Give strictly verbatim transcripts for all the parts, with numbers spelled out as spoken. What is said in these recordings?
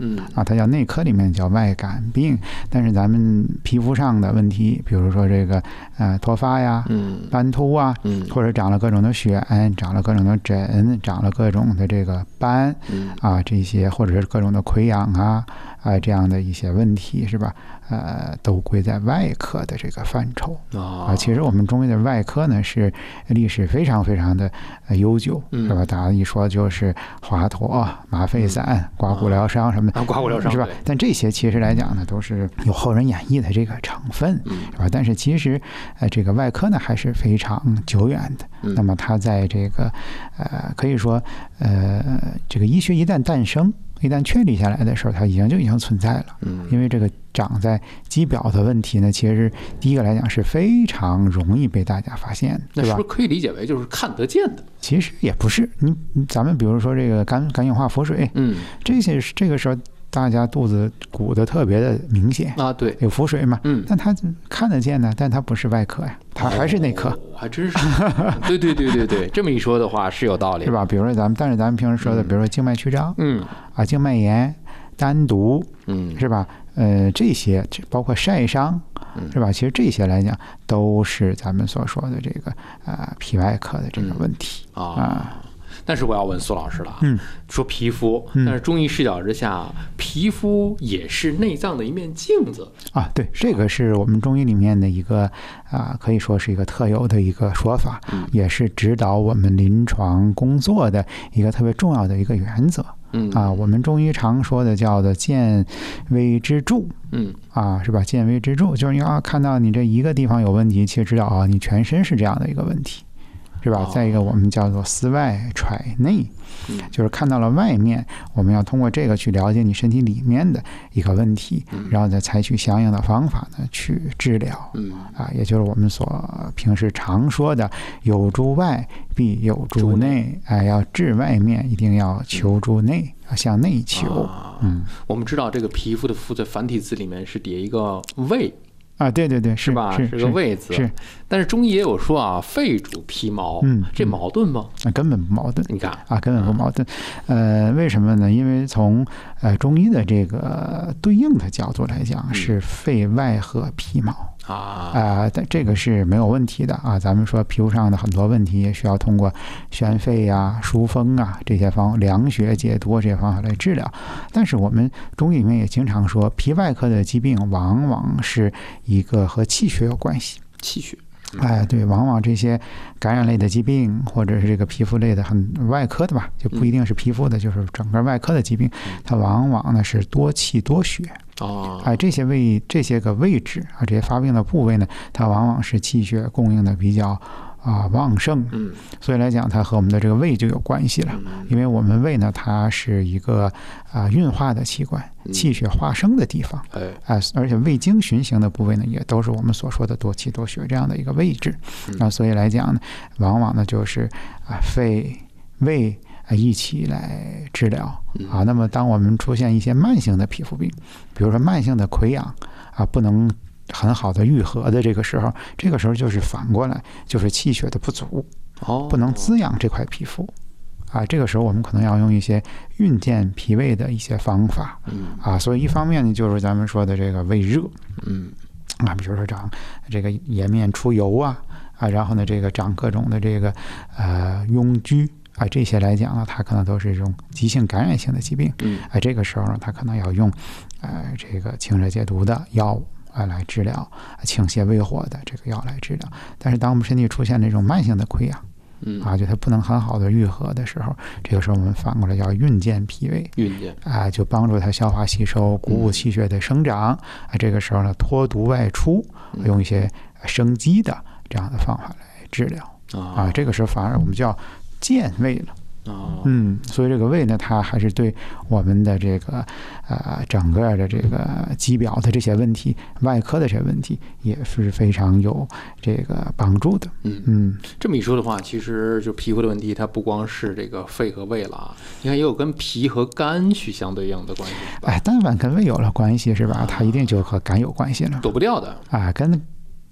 嗯啊，它叫内科里面叫外感病。但是咱们皮肤上的问题，比如说这个呃脱发呀、 嗯斑秃啊， 嗯或者长了各种的癣，长了各种的疹，长了各种的这个斑嗯啊，这些或者是各种的溃疡啊啊这样的一些问题是吧？呃，都归在外科的这个范畴啊。其实我们中医的外科呢是历史非常非常的呃悠久， 嗯是吧？大家一说就是华佗、麻沸散、刮骨疗伤什么的， 啊，刮骨疗伤是吧对？ 但这些其实来讲呢，都是有后人演绎的这个成分， 嗯是吧？但是其实呃，这个外科呢还是非常久远的。 嗯那么它在这个呃，可以说呃，这个医学一旦诞生，一旦确立下来的时候，它已经就已经存在了。 嗯， 因为这个长在肌表的问题呢，其实第一个来讲是非常容易被大家发现的，对吧那是不？是可以理解为就是看得见的？ 其实也不是，你你咱们比如说这个肝肝硬化腹水， 嗯这些是这个时候大家肚子鼓得特别的明显， 啊，对， 有腹水嘛， 嗯， 但它看得见呢，但它不是外科呀，它还是内科。 哦还真是，对对对对对，这么一说的话是有道理， 是？吧？比如说咱们，但是咱们平时说的， 嗯比如说静脉曲张嗯啊、静脉炎、丹毒， 嗯， 是吧？呃，这些包括晒伤，是吧？其实这些来讲都是咱们所说的这个啊脾外科的这个问题啊。 啊。 但是我要问苏老师了啊， 嗯， 说皮肤， 嗯但是中医视角之下，皮肤也是内脏的一面镜子啊，对，这个是我们中医里面的一个啊，可以说是一个特有的一个说法， 嗯也是指导我们临床工作的一个特别重要的一个原则。 嗯啊，我们中医常说的叫做见微知著。 嗯啊，是吧？见微知著，就是你要看到你这一个地方有问题，其实知道啊，你全身是这样的一个问题，是吧？ 哦再一个，我们叫做思外揣内， 嗯就是看到了外面，我们要通过这个去了解你身体里面的一个问题，然后再采取相应的方法呢去治疗。 嗯啊，也就是我们所平时常说的“有诸外，必有诸内”。哎，要治外面，一定要求诸内，要向内求。 啊嗯， 我们知道这个皮肤的“肤”在繁体字里面是叠一个“胃”， 啊，对对对，是是吧？ 是是个“胃”字。 是， 但是中医也有说啊，肺主皮毛， 嗯这矛盾吗？ 那根本不矛盾。 你看， 啊，根本不矛盾。呃，为什么呢？因为从呃中医的这个对应的角度来讲，是肺外合皮毛啊啊，但这个是没有问题的啊。咱们说皮肤上的很多问题，也需要通过宣肺呀、疏风啊这些方凉血解毒这些方法来治疗。但是我们中医里面也经常说，皮外科的疾病往往是一个和气血有关系。 气血， 哎，对，往往这些感染类的疾病，或者是这个皮肤类的很外科的吧，就不一定是皮肤的，就是整个外科的疾病，它往往呢是多气多血。 啊， 哎，这些位这些个位置啊，这些发病的部位呢，它往往是气血供应的比较啊旺盛， 嗯所以来讲，它和我们的这个胃就有关系了。因为我们胃呢，它是一个啊运化的器官，气血化生的地方。 哎， 啊，而且胃经循行的部位呢，也都是我们所说的多气多血这样的一个位置。那所以来讲呢，往往呢就是啊肺胃啊一起来治疗啊。那么当我们出现一些慢性的皮肤病，比如说慢性的溃疡啊，不能很好的愈合的这个时候，这个时候就是反过来，就是气血的不足， 哦， 不能滋养这块皮肤。啊，这个时候我们可能要用一些运健脾胃的一些方法， 嗯啊，所以一方面呢，就是咱们说的这个胃热， 嗯啊，比如说长这个颜面出油啊，啊，然后呢，这个长各种的这个呃痈疽啊，这些来讲呢，它可能都是一种急性感染性的疾病， 嗯啊，这个时候呢，它可能要用呃这个清热解毒的药物啊来治疗，清泻胃火的这个药来治疗。但是当我们身体出现这种慢性的溃疡， 嗯啊，就它不能很好的愈合的时候，这个时候我们反过来要运健脾胃， 运健， 啊，就帮助它消化吸收，鼓舞气血的生长。啊，这个时候呢，脱毒外出，用一些生肌的这样的方法来治疗。啊，这个时候反而我们叫健胃了。 啊， 嗯，所以这个胃呢，它还是对我们的这个呃整个的这个肌表的这些问题、外科的这些问题，也是非常有这个帮助的。 嗯嗯， 这么一说的话，其实就皮肤的问题，它不光是这个肺和胃了啊，你看也有跟脾和肝去相对应的关系，是吧？ 哎，但凡跟胃有了关系，是吧？它一定就和肝有关系了。 躲不掉的。 啊，跟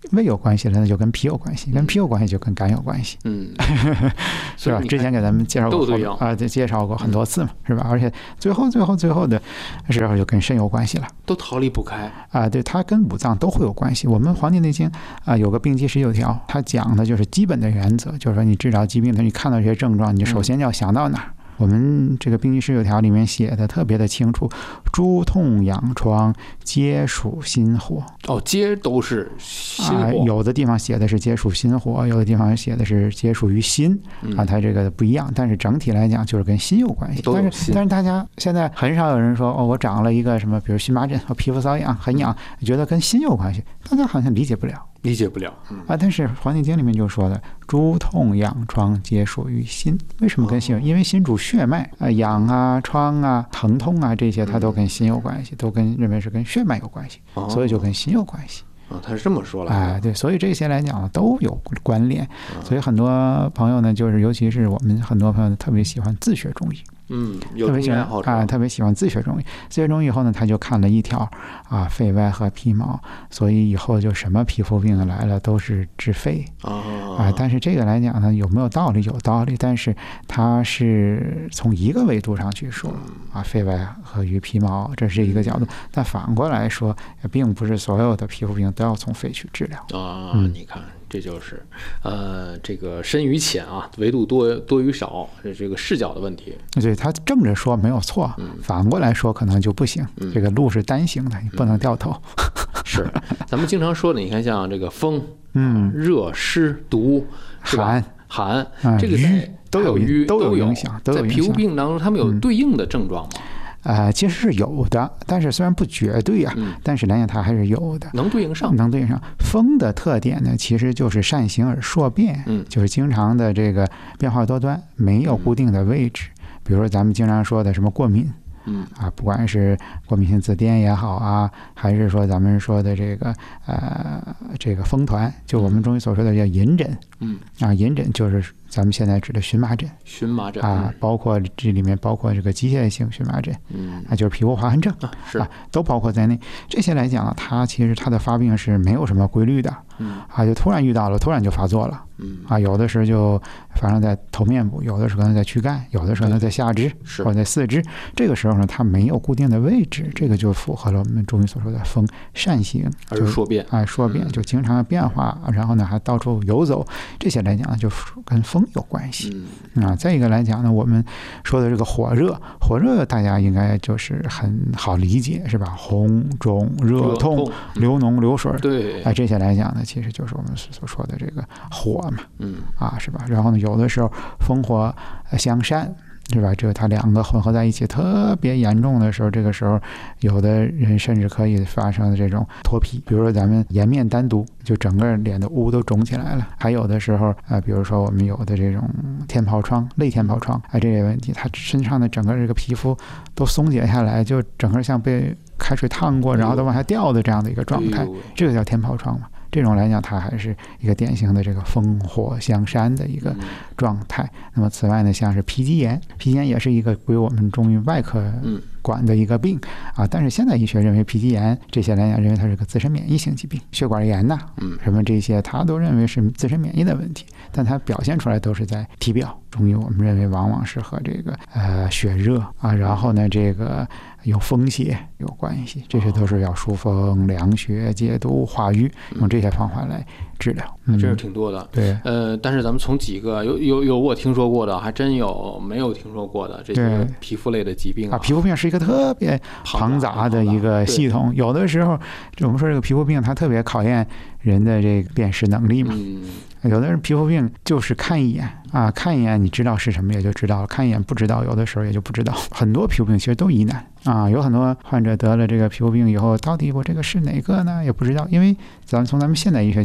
胃有关系了，那就跟脾有关系；跟脾有关系就跟肝有关系。 嗯， 是吧？之前给咱们介绍过啊，对，介绍过很多次嘛，是吧？而且最后最后最后的时候就跟肾有关系了， 都逃离不开啊。对，它跟五脏都会有关系。我们《黄帝内经》啊有个病机十九条，它讲的就是基本的原则，就是说你治疗疾病的，你看到这些症状，你首先要想到哪儿？我们这个病机十九条里面写的特别的清楚，诸痛痒疮皆属心火。 哦，皆都是心火、 啊。有的地方写的是皆属心火，有的地方写的是皆属于心、嗯、啊，它这个不一样。但是整体来讲就是跟心有关系。但是但是大家现在很少有人说哦，我长了一个什么，比如荨麻疹，我皮肤瘙痒很痒，觉得跟心有关系，大家好像理解不了。 理解不了、嗯、 啊！但是《黄帝经》里面就说的，诸痛痒疮皆属于心。为什么跟心有？因为心主血脉啊，痒啊、疮啊、疼痛啊这些，它都跟心有关系，都跟认为是跟血脉有关系，所以就跟心有关系。 啊，他是这么说了啊，对，所以这些来讲都有关联。所以很多朋友呢，就是尤其是我们很多朋友特别喜欢自学中医。 嗯，有特别喜欢啊，特别喜欢自学中医。自学中医以后呢，他就看了一条啊，肺外和皮毛，所以以后就什么皮肤病来了都是治肺啊。但是这个来讲呢，有没有道理？有道理，但是它是从一个维度上去说啊，肺外和于皮毛，这是一个角度。但反过来说，并不是所有的皮肤病都要从肺去治疗啊。嗯、你看。这就是呃，这个深与浅啊，维度多多与少，这个视角的问题。 对，他正着说没有错， 嗯、 反过来说可能就不行。 嗯、 这个路是单行的，你不能掉头。 嗯、是，咱们经常说的，你看像这个风、 嗯、 热、湿、毒、 寒、 寒， 嗯、 这个瘀都有瘀都有影响，都有在皮肤病当中，他们有对应的症状吗？ 嗯呃，其实是有的，但是虽然不绝对啊， 嗯、 但是来讲它还是有的， 能对应上， 能对应上。风的特点呢，其实就是善行而数变， 嗯， 就是经常的这个变化多端，没有固定的位置。嗯、比如说咱们经常说的什么过敏， 嗯啊，不管是过敏性紫癜也好啊，还是说咱们说的这个呃这个风团，就我们中医所说的叫隐疹， 嗯啊，隐疹就是咱们现在指的荨麻疹， 荨麻疹啊，包括这里面包括这个机械性荨麻疹， 嗯啊，就是皮肤划痕症啊，是啊，都包括在内。这些来讲呢，它其实它的发病是没有什么规律的， 嗯啊，就突然遇到了，突然就发作了， 嗯啊，有的时候就发生在头面部，有的时候可能在躯干，有的时候呢在下肢或者在四肢。这个时候呢，它没有固定的位置，这个就符合了我们中医所说的风善行， 而数变啊，数变就经常变化，然后呢还到处游走，这些来讲呢就跟风有关系。 嗯、 啊，再一个来讲呢，我们说的这个火热，火热大家应该就是很好理解，是吧？红肿热痛、 热痛流脓流水， 对， 哎，这些来讲呢，其实就是我们所说的这个火嘛， 嗯啊，是吧？然后呢，有的时候风火相善，是吧？这它两个混合在一起特别严重的时候，这个时候有的人甚至可以发生这种脱皮，比如说咱们颜面单独就整个脸的污都肿起来了，还有的时候啊、呃，比如说我们有的这种天疱疮、类天疱疮啊，这些问题，它身上的整个这个皮肤都松解下来，就整个像被开水烫过，然后都往下掉的这样的一个状态，这个叫天疱疮嘛。这种来讲，它还是一个典型的这个风火相山的一个状态。那么此外呢，像是皮肌炎，皮肌炎也是一个归我们中医外科管的一个病啊。但是现代医学认为皮肌炎这些来讲，认为它是个自身免疫性疾病，血管炎呐，什么这些，它都认为是自身免疫的问题，但它表现出来都是在体表。中医我们认为往往是和这个呃血热啊，然后呢这个有风邪有关系，这些都是要疏风凉血解毒化瘀，用这些方法来治疗。 嗯，这是挺多的。 对， 呃，但是咱们从几个有有有我听说过的，还真有没有听说过的这些皮肤类的疾病 啊, 啊。皮肤病是一个特别庞杂的一个系统，有的时候我们说这个皮肤病它特别考验人的这个辨识能力嘛。 嗯， 有的人皮肤病就是看一眼啊，看一眼你知道是什么也就知道了，看一眼不知道有的时候也就不知道。很多皮肤病其实都疑难啊，有很多患者得了这个皮肤病以后，到底我这个是哪个呢也不知道，因为咱们从咱们现代医学角度来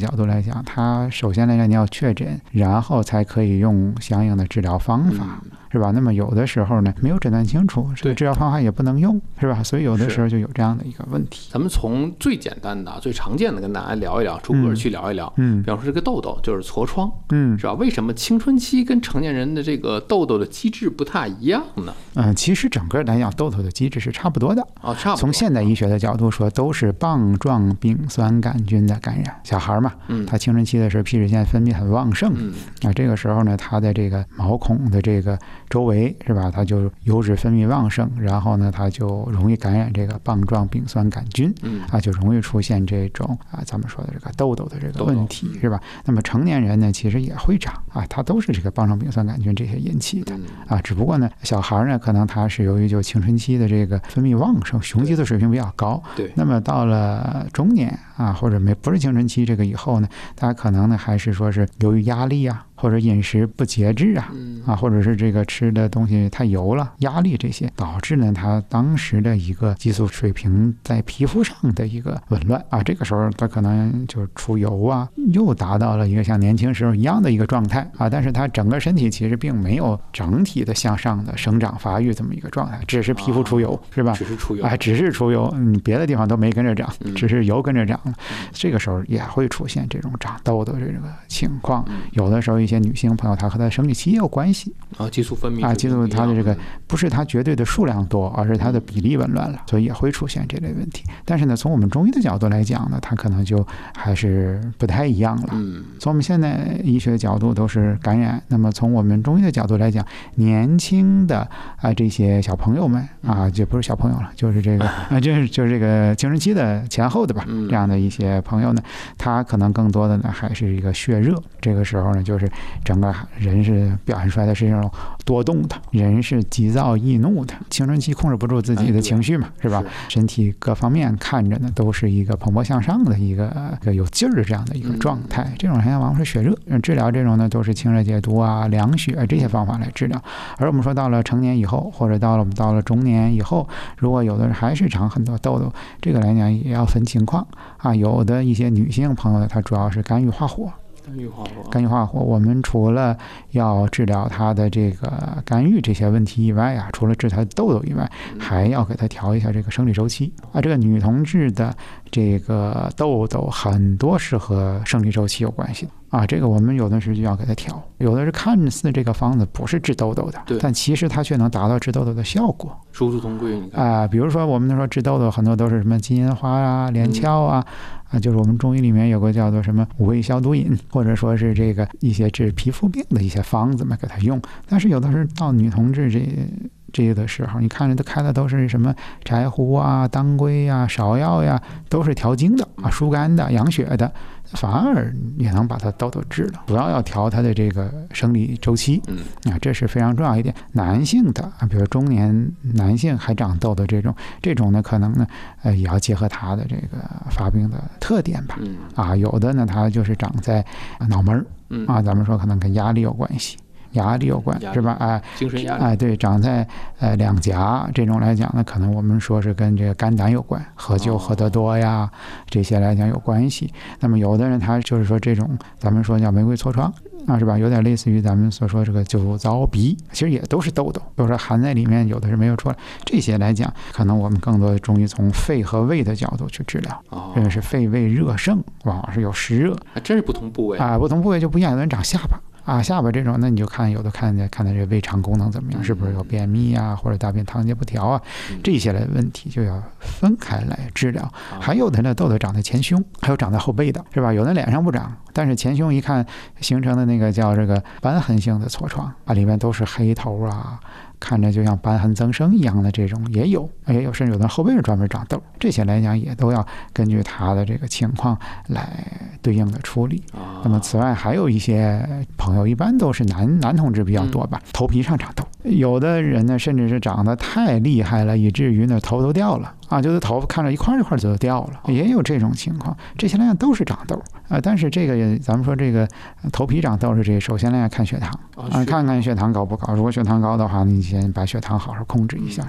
讲，它首先来讲你要确诊，然后才可以用相应的治疗方法。嗯是吧？那么有的时候呢，没有诊断清楚，这个治疗方法也不能用，是吧？所以有的时候就有这样的一个问题。 咱们从最简单的、最常见的跟大家聊一聊，逐个去聊一聊。嗯，比方说这个痘痘就是痤疮，嗯，是吧？为什么青春期跟成年人的这个痘痘的机制不太一样呢？ 嗯，其实整个来讲，痘痘的机制是差不多的。 哦，差不多。 从现代医学的角度说，都是棒状丙酸杆菌的感染。小孩嘛，嗯，他青春期的时候皮脂腺分泌很旺盛，嗯，啊，这个时候呢，他的这个毛孔的这个周围是吧，它就油脂分泌旺盛，然后呢，它就容易感染这个棒状丙酸杆菌，嗯，啊，就容易出现这种啊，咱们说的这个痘痘的这个问题，是吧？那么成年人呢，其实也会长啊，它都是这个棒状丙酸杆菌这些引起的啊，只不过呢，小孩呢，可能他是由于就青春期的这个分泌旺盛，雄激素水平比较高， 对， 那么到了中年啊，或者没不是青春期这个以后呢，他可能呢还是说是由于压力啊。或者饮食不节制啊，啊，或者是这个吃的东西太油了，压力这些导致呢，他当时的一个激素水平在皮肤上的一个紊乱啊，这个时候他可能就出油啊，又达到了一个像年轻时候一样的一个状态啊，但是他整个身体其实并没有整体的向上的生长发育这么一个状态，只是皮肤出油，啊、是吧？ 只是出油， 啊，只是出油，嗯，别的地方都没跟着长，只是油跟着长了，嗯、这个时候也会出现这种长痘的这个情况，嗯、有的时候一些女性朋友她和她生理期也有关系啊，激素分泌啊，激素它的这个不是它绝对的数量多，而是它的比例紊乱了，所以也会出现这类问题。但是呢，从我们中医的角度来讲呢，它可能就还是不太一样了。嗯，从我们现在医学角度都是感染，那么从我们中医的角度来讲，年轻的啊这些小朋友们啊，就不是小朋友了，就是这个啊，就是就是这个青春期的前后的吧，这样的一些朋友呢，他可能更多的呢还是一个血热，这个时候呢，就是整个人是表现出来的是这种多动的，人是急躁易怒的，青春期控制不住自己的情绪嘛，是吧？身体各方面看着呢都是一个蓬勃向上的一个一个有劲儿的这样的一个状态。这种人往往是血热，治疗这种呢都是清热解毒啊、凉血这些方法来治疗。而我们说到了成年以后，或者到了我们到了中年以后，如果有的人还是长很多痘痘，这个来讲也要分情况啊。有的一些女性朋友呢，她主要是肝郁化火。 肝郁化火， 肝郁化火，我们除了要治疗他的这个肝郁这些问题以外啊，除了治他的痘痘以外，还要给他调一下这个生理周期啊。这个女同志的这个痘痘很多是和生理周期有关系的啊，这个我们有的时就要给他调，有的是看似这个方子不是治痘痘的，但其实它却能达到治痘痘的效果， 殊途同归。你看啊，比如说我们说治痘痘很多都是什么金银花啊、连翘啊。嗯啊，就是我们中医里面有个叫做什么五味消毒饮，或者说是这个一些治皮肤病的一些方子嘛，给他用。但是有的是到女同志这这个时候，你看着都开的都是什么柴胡啊、当归啊、芍药呀，都是调经的啊、疏肝的、养血的，反而也能把它痘痘治了。主要要调它的这个生理周期，嗯啊，这是非常重要一点。男性的啊，比如中年男性还长痘的这种，这种呢可能呢呃也要结合他的这个发病的特点吧，嗯啊，有的呢它就是长在脑门儿，啊，咱们说可能跟压力有关系。压力有关是吧？哎， 精神压力， 哎，对，长在呃两颊这种来讲呢，可能我们说是跟这个肝胆有关，喝酒喝得多呀，哦、这些来讲有关系。那么有的人他就是说这种咱们说叫玫瑰痤疮啊，是吧？有点类似于咱们所说这个酒糟鼻，其实也都是痘痘，都是含在里面，有的是没有出来。这些来讲，可能我们更多的中医从肺和胃的角度去治疗，哦、认为是肺胃热盛，往往是有湿热， 还真是不同部位啊，不同部位就不一样，有的人长下巴。啊，下巴这种，那你就看有的看见看的这胃肠功能怎么样，是不是有便秘啊，或者大便溏结不调啊，这些的问题就要分开来治疗。还有的呢，痘痘长在前胸，还有长在后背的，是吧？有的脸上不长，但是前胸一看形成的那个叫这个瘢痕性的痤疮啊，里面都是黑头啊。看着就像瘢痕增生一样的这种也有，也有甚至有的后背是专门长痘，这些来讲也都要根据他的这个情况来对应的处理。那么此外还有一些朋友，一般都是男男同志比较多吧，头皮上长痘，有的人呢甚至是长得太厉害了，以至于呢头都掉了啊，就是头发看着一块一块就掉了，也有这种情况。这些来讲都是长痘啊，但是这个咱们说这个头皮长痘是这，首先来看血糖啊，看看血糖高不高。如果血糖高的话，你先把血糖好好控制一下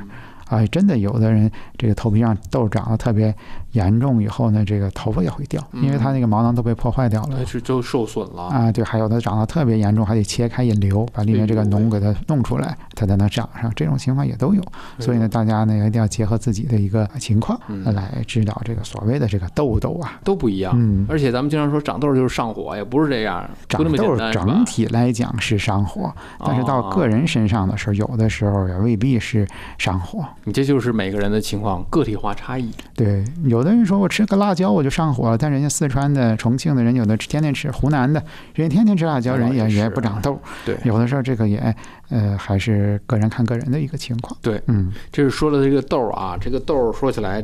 啊，真的有的人这个头皮上痘长得特别严重以后呢，这个头发也会掉，因为它那个毛囊都被破坏掉了， 是就受损了啊。对，还有的长得特别严重，还得切开引流，把里面这个脓给它弄出来，它才能长上。这种情况也都有，所以呢，大家呢一定要结合自己的一个情况来治疗这个所谓的这个痘痘啊， 都不一样。嗯，而且咱们经常说长痘就是上火，也不是这样， 长痘整体来讲是上火，但是到个人身上的时候，有的时候也未必是上火。 你这就是每个人的情况个体化差异。 对，有的人说我吃个辣椒我就上火了，但人家四川的、重庆的人有的天天吃，湖南的人天天吃辣椒，人也也不长痘。 对， 有的时候这个也呃还是个人看个人的一个情况。 对， 嗯， 这是说了这个痘啊，这个痘说起来